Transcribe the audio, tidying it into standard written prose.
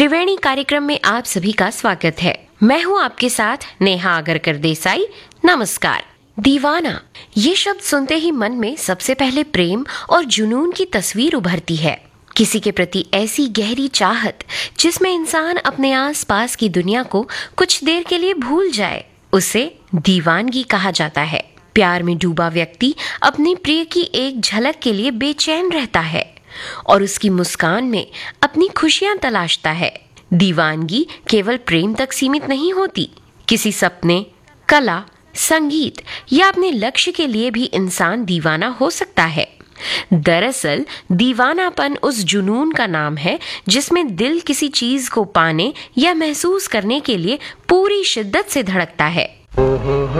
त्रिवेणी कार्यक्रम में आप सभी का स्वागत है। मैं हूं आपके साथ नेहा आगरकर देसाई। नमस्कार। दीवाना, ये शब्द सुनते ही मन में सबसे पहले प्रेम और जुनून की तस्वीर उभरती है। किसी के प्रति ऐसी गहरी चाहत जिसमें इंसान अपने आसपास की दुनिया को कुछ देर के लिए भूल जाए, उसे दीवानगी कहा जाता है। प्यार में डूबा व्यक्ति अपने प्रिय की एक झलक के लिए बेचैन रहता है और उसकी मुस्कान में अपनी खुशियां तलाशता है। दीवानगी केवल प्रेम तक सीमित नहीं होती। किसी सपने, कला, संगीत या अपने लक्ष्य के लिए भी इंसान दीवाना हो सकता है। दरअसल दीवानापन उस जुनून का नाम है जिसमें दिल किसी चीज को पाने या महसूस करने के लिए पूरी शिद्दत से धड़कता है।